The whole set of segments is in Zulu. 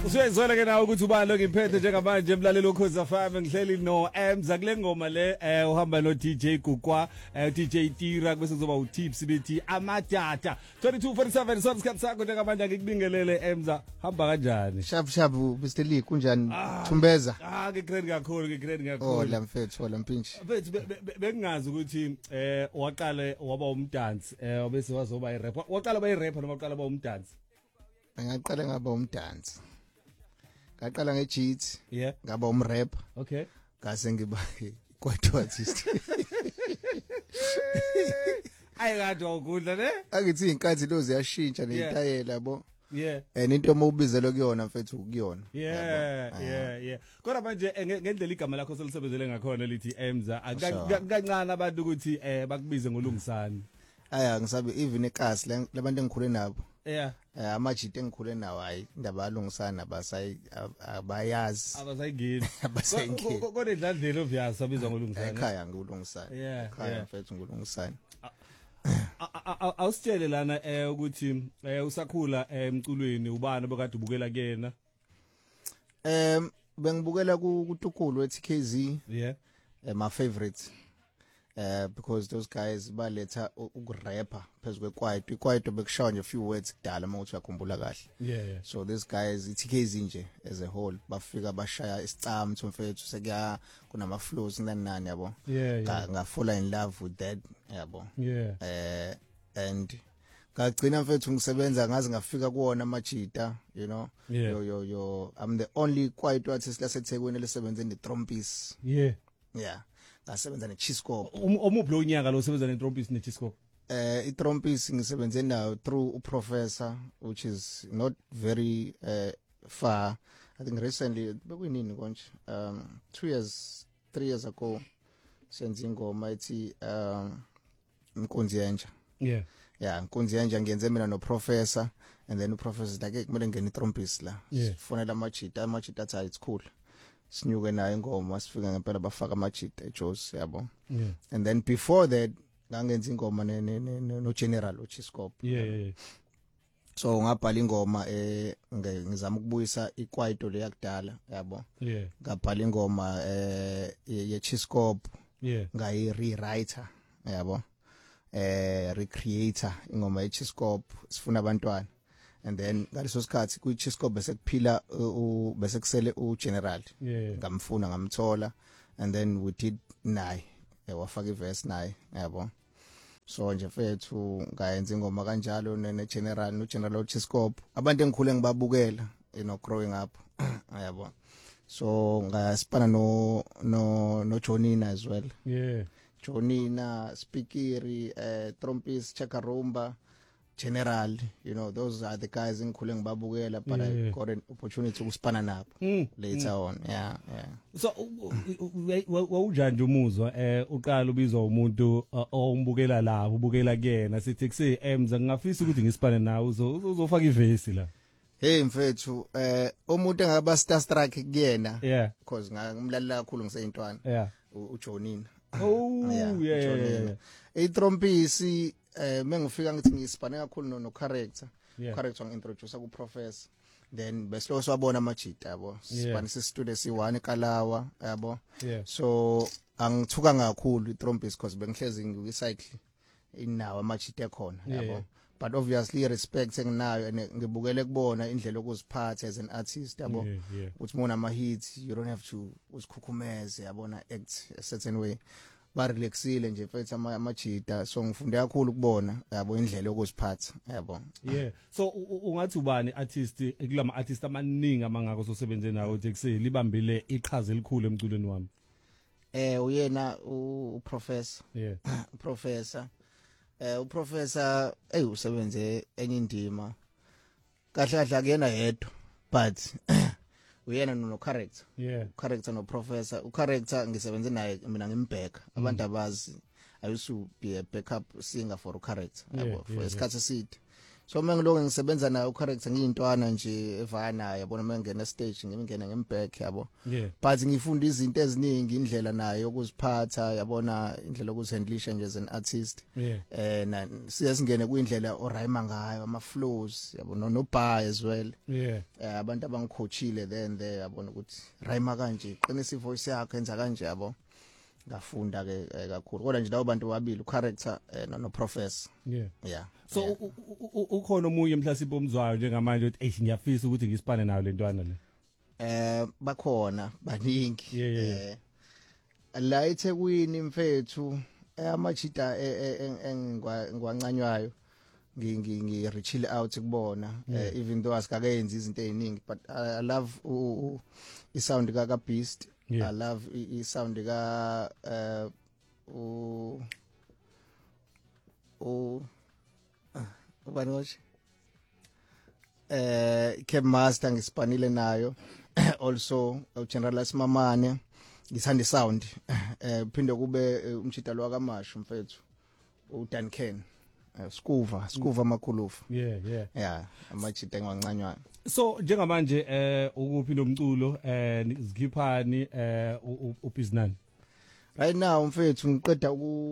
Usuyezwela ke nawe ukuthi ubani lo ngiphethe njengamanje emlaleli Ukhozi FM ngihleli no Emza kule ngoma le uhamba no DJ Gugwa DJ Tira bese kuzoba uTips bethi amadata 2247 sonke sakho njengamanje ngikubingelele Emza hamba kanjani shabu Mr Lee kunjani Thumbeza ngigreat kakhulu oh la mfethu la mpintshi mfethu bengingazi ukuthi waqale waba umdansi bese wazoba irapper waqala ba irapper noma waqala ba umdansi ngaqala ngaba umdansi ngaqala ngeJit yeah ngaba umrap okay ngase ngiba kwaito artist ayikade ukudla ne akithi inkathi lo ziyashintsha nezitayela yabo yeah into omubizelwe kuyona mfethu ukuyona yeah kodwa manje ngendlela igama lakho selisebenzele ngakhona lithi Emza kancane abantu ukuthi bakubize ngolungisani aya ngisabe even ekasi labantu engikhule nabo yeah amajita engikhule nawo hayi indaba yalungisana abayazi abasayingeni abasayingeni kodwa idlandlela obviyasa bizwa ngolungisana ekhaya ngulungisana ekhaya mfethu ngulungisana awusitshele lana ukuthi usakhula emculweni ubani obekade ubukela kuyena bengibukela kuTukulu weTKZ yeah my favorites because those guys baletha ukurapper phezulu kwaito bekushawa nje a few words kudala mawuthi uyakhumbula kahle yeah so these guys iTKZ nje as a whole bafika bashaya isicamtho mfethu sekuya kunama flows nani yabo nga fall in love with that yabo yeah and ngagcina mfethu ngisebenza ngazi ngafika kuona amajita you know yo I'm the only kwaito artist laseThekwini lesebenza ne trompis yeah ngasebenza neChiscope omuphi lo nyaka lo sebenza netrompis neChiscope itrompis ngisebenze nayo through uprofessor which is not very far I think recently bekwinini konje 3 years ago senze ingoma ethi Nkunzi Yenja Nkunzi Yenja ngiyenze mina no professor and then uprofessor like kumele ngene itrompis la sifonela amajita athi it's cool sinyuke nayo ingoma sifika ngempela bafaka amajita eJoes yabo and then before that ngangenza ingoma no general uChiscope yeah so ngabhala ingoma ngizama ukubuyisa ikwaito le yakudala yabo ngabhala ingoma yeChiscope ngayi rewriter yabo recreator ingoma yeChiscope sifuna abantwana and then ngaleso sikhathi kuChiscope bese kuphila bese kusele uGeneral ngamfuna ngamthola and then we did naye wafaka iverse naye yabo so nje mfethu ngayenza ingoma kanjalo neGeneral noGeneral uChiscope abantu engikhule ngibabukela growing up yabo so ngaspana no Jonina as well Jonina Spikiri Trompis Chakarumba General you know those are the guys engikhule ngibabukela but I got an opportunity ukuspana nabo later on yeah so wawujanje umuzwa uqala ubizwa umuntu ombukela la ubukela kuyena sithi kuse Emza ngingafisa ukuthi ngispane nawe uzofaka ivesi la hey mfethu umuntu engaba starstruck kuyena because ngimlalela kakhulu ngiseyintwana uJonina yeah itrompisi mengifika ngithi ngispane kakhulu no character ngintroduce ku professor then bese swabona amajita yabo sipane sisitude si1 eKalawa yabo so angithuka kakhulu itrompisi because bengihlezi ngicycle inawo amajita ekhona yabo but obviously respect enginayo ngibukele kubona indlela okuziphatha as an artist yabo uthi mona ama hits you don't have to usikhukhumeze yabona act a certain way ba relaxile nje mfethu amajita so ngifunde kakhulu kubona yabo indlela yokuziphatha yabo so ungathi ubani artist kulama artist amaningi amangako sosebenze nawo uthi libambile iqhaza elikhulu emculweni wami uyena uprofessor professor uprofessor usebenze enye indima kahle akuyena yedwa but uyena no character character no professor ucharacter ngisebenze naye mina ngimbheka abantu abazi I used to be a backup singer for a character for isikhathi eside so mengiloko ngisebenza nayo character ngiyintwana nje evana yabona mengena stage ngimngena ngembek yabo but ngifunda izinto eziningi indlela nayo yokuziphatha yabona indlela yokuzihandlisha nje as an artist na siyasingene kuyindlela orhyme ngayo ama flows yabona no bar as well abantu abangicoachile then there yabona ukuthi rhyme kanje qinisa ivoice yakhe enza kanje yabo ngafunda ke kakhulu kodwa nje lawo bantu babili character no professor so ukhona omunye mhlawumbe omzwayo njengamanje ukuthi eish ngiyafisa ukuthi ngisipane nayo lentwana le bakhona baningi la eThekwini mfethu amajita engwancanywayo ngi-reachile out kubona even though asikakenzi izinto eziningi but I love isound ka Beast. I love isound ka ubani washo Cap Master ngispanile nayo also General Simamane ngithanda isound phinde kube umchita lo kaMashu mfethu uDan Ken Skuva Makhulufa amachita engancanywana so njengamanje ukuphi nomculo zikhiphani ubusinani right now mfethu ngiqeda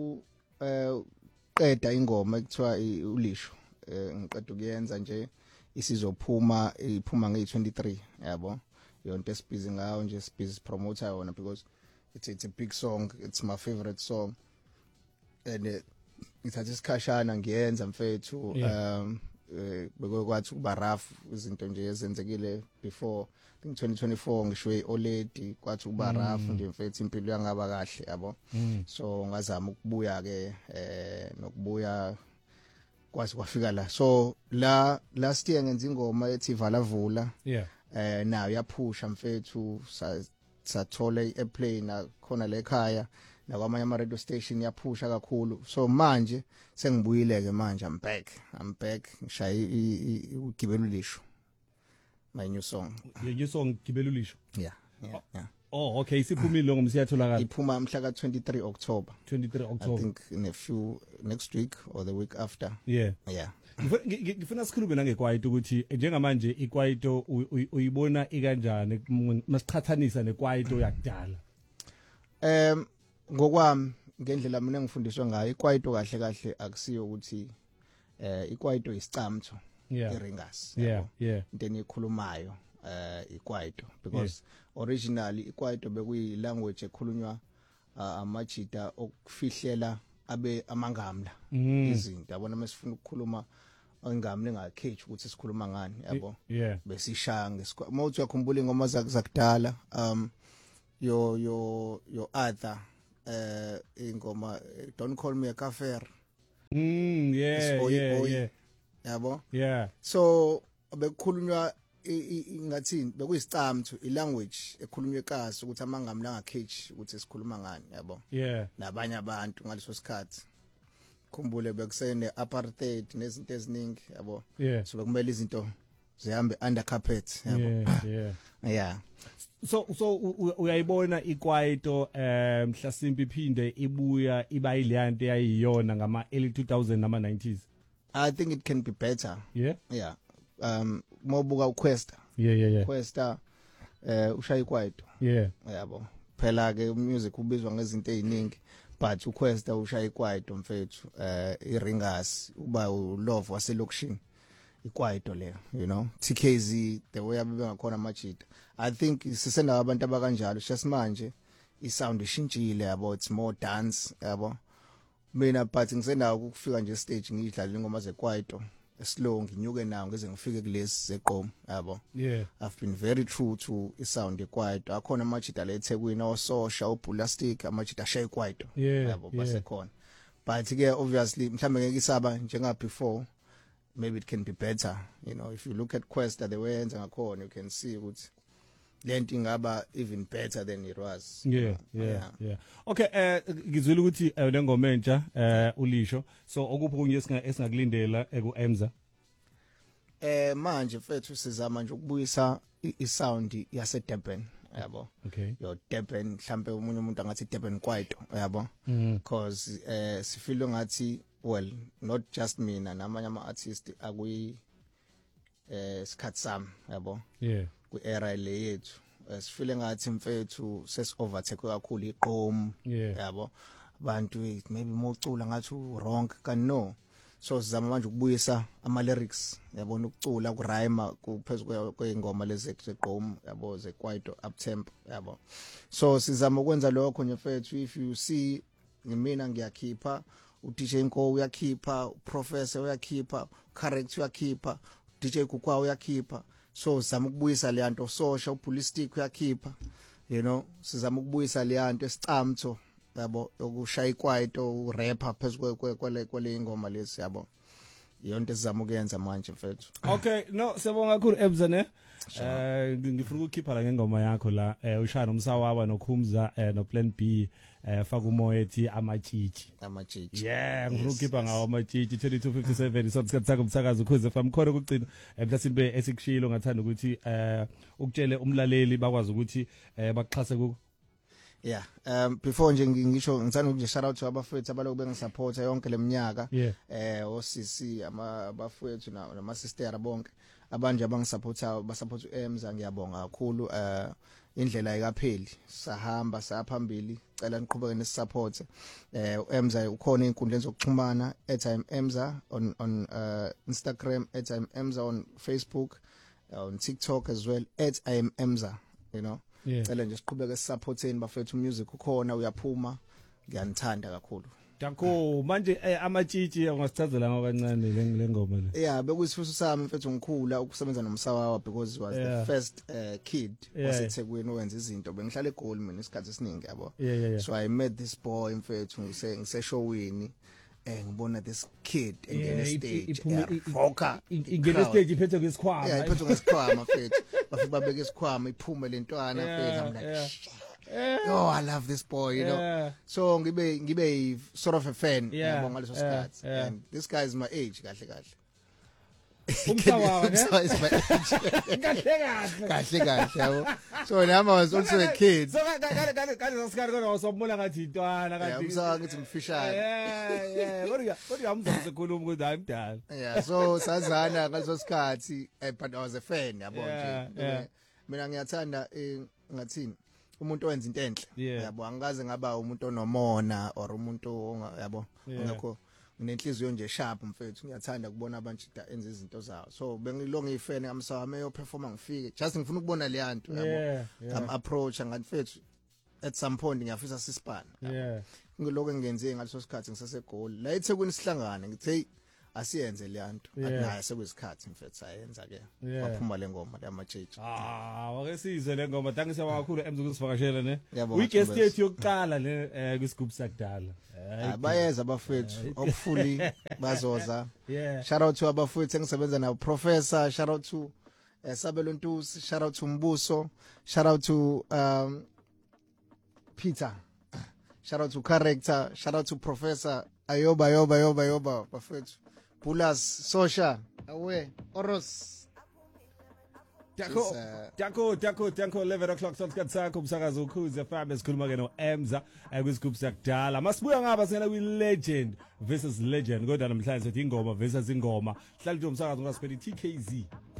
qeda ingoma ekuthiwa ulisho ngiqeda ukuyenza nje isizophuma iphuma nge-23 yabo yonke esibhizi ngayo nje esibhizi promoter yona because it's a big song, it's my favorite song and ngithatha isikhashana ngiyenza mfethu bekwathi kuba rough izinto nje ezenzekile before I think 2024 ngishwe oledi kwathi kuba rough nje mfethu impilo yangaba kahle yabo so ngazama ukubuya ke nokubuya kwathi kwafika la so la last year ngenza ingoma ethi Valavula nayo yaphusha mfethu sathola i-airplane nakhona le ekhaya nakwamanye ama radio station yaphusha kakhulu so manje sengibuyile ke manje I'm back ngishaya igibelo lisho my new song gibelo lisho yeah oh okay isiphumile lo ngomsiyatholakala iphuma mhla ka 23 October I think in a few next week or the week after ngifuna sikhulume nangekwaito ukuthi njengamanje ikwaito uyibona ikanjani masiqhathanisa nekwaito yakudala ngokwami ngendlela mina ngifundiswa ngayo ikwaito kahle akusiyo ukuthi ikwaito isicamtho iringas into enikhulumayo ikwaito because originally ikwaito bekuyi language ekhulunywa amajita okufihlela abe amangamla izinto yabona mesifuna ukukhuluma ingamla engakhethi ukuthi sikhuluma ngani yabo besishaya mawuthi uyakhumbula ingoma zakudala your other ingoma Don't Call Me a Kafir yabo so bekukhulunywa ingathini bekuyisicamtho ilanguage ekhulunywa ekhasi ukuthi amangamla angakhethi ukuthi sikhuluma ngani yabo nabanye abantu ngaleso sikhathi khumbule bekusene apartheid nezinto eziningi yabo so bekumele izinto zihambe under carpet yabo so uyayibona ikwaito mhlasimbi iphinde ibuya iba ileyanto yayiyona ngama early 2000 nama 90s I think it can be better mobuka uQuesta Questa ushaya ikwaito yabo phela ke music ubizwa ngezinto eziningi but uQuesta ushaya ikwaito mfethu iringas uba ulove waselokishini ikwaito leyo you know TKZ the way abebengakhona amajita I think sisenda abantu abakanjalo shasimanje isound ishintshile yabo it's more dance yabo mina but ngisenda ukufika nje stage ngidlala ingoma zekwaito slow nginyuke nawo ngeze ngifike kulesi zeqomo yabo I've been very true to isound ekwaito akhona amajita le eThekwini ososha obulastic amajita ashaya ikwaito yabo basekhona but ke obviously mhlambe ngeke isaba njenga before maybe it can be better you know if you look at Questa the way enza ngakhona you can see ukuthi lento ingaba even better than it was okay ngizwile ukuthi lengoma entsha ulisho so okuphi kunye esingakulindela kuEmza manje mfethu sizama nje ukubuyisa isound yase Durban yabo yo Durban mhlambe umunye umuntu angathi Durban kwaito yabo because sifilo ngathi well not just mina namanye ama artists akuyi sikhathi sami yabo ku era le yethu sifile ngathi mfethu ses overtake kakhulu iqom yabo abantu maybe mocula ngathi wrong kan so sizama manje ukubuyisa ama lyrics yabona ukucula ku rhyme kuphezulu kweingoma lezi zeqom yabo ze kwaito up tempo yabo so sizama ukwenza lokho nje mfethu if you see ngimina ngiyakhipha uDJ Nko uyakhipha uprofessor uyakhipha character uyakhipha DJ Kukwa uyakhipha so sizama ukubuyisa le nto social politic uyakhipha you know sizama ukubuyisa le nto esicamtho yabo ukushaya ikwaito urapper phezulu kwale ingoma lezi yabo yonke sizama ukuyenza manje mfethu okay no siyabonga kakhulu Emza ne ngifuna ukukhipha la ngengoma yakho la ushaya nomsawaba nokhumza no plan B faka umoya ethi amatshitshi ngifuna ukukhipha ngawo amatshitshi 2257 isikhathi sakho umsakazo ukhuze FM khona kugcina mhlasimbe esikushilo ngathanda ukuthi ukutshele umlaleli bakwazi ukuthi bakuxhase ku yeah before nje ngisho ngithanda ukuthi shout out to abafethu abaloku bengisupport yonke leminyaka osisi abafethu nama sister bonke abanje abangisupportayo basupport uEmza ngiyabonga kakhulu indlela ayikapheli sahamba saphambili cela niqhubeke nesisupport uEmza ukhona inkundleni zokuxhumana @Emza on Instagram @Emza on Facebook on TikTok as well @Emza you know cela nje siqhubeke sisupporteni bafethu music ukhona uyaphuma ngiyanithanda kakhulu Danko manje amatshitshi ungasithazela ngabancane lengoma le yeah bekuyisifiso sami mfethu ngikhula ukusebenza nomsawawa because it was the first kid waseThekwini owenza izinto bengihlala eGoli mina isikhathi esiningi yabo so I met this boy mfethu ngiseshowini ngibona this kid engene stage ingene stage iphethe ngesikhwama iphethe ngesikhwama mfethu bafika babeke isikhwama iphume lentwana mfethu I'm like oh I love this boy you know so ngibe sort of a fan ngibonga leso sikhathi and this guy is my age kahle umsawawa kahle yabo so nama was also a kid so kade sasikari kodwa wasombona ngathi intwana kanti umsawawa ngithi mfishane kodwa yamzonke sekhuluma ukuthi hayi mdala yeah so sazana ngaleso sikhathi but I was a fan yabo nje mina ngiyathanda ngathini umuntu owenza into enhle yabo angikaze ngaba umuntu onomona or umuntu yabo ngakho nginenhliziyo nje sharp mfethu ngiyathanda ukubona abantu enza izinto zawo so bengilonga ifene amsawami eyo performa ngifike just ngifuna ukubona le yanto yabo am approach ngafethu at some point ngiyafisa sisipana ngiloko ngenze ngaleso sikhathi ngisasegoli la eThekwini sihlangane ngithi asiyenze le yanto akunayo sekuyisikhathi mfethu sayenza ke waphuma le ngoma lamatshitshi wake sizwe le ngoma thank you kakhulu Emza ukusivakashela ne weekend yethu yokuqala ne kwisigub sakudala bayeza abafethu okufuli bazoza shout out to abafethu engisebenza nabo professor shout out to Sabelo Ntusi shout out to Mbuso shout out to Peter shout out to character shout out to professor ayoba bafethu Pulas Sosha awe Oros Danko 11 o'clock sosikhathi sakho umsakazo ukhuze FM esikhuluma ke no Emza kwisigub sakudala masibuya ngaba singena kwi legend versus legend kodwa namhlanje sithi ingoma versus ingoma hlala nje umsakazo ngasipheli TKZ